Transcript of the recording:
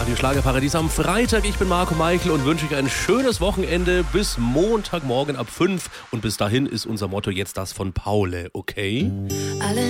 Radio Schlagerparadies am Freitag. Ich bin Marco Meichel und wünsche euch ein schönes Wochenende bis Montagmorgen ab 5. Und bis dahin ist unser Motto jetzt das von Paule, okay?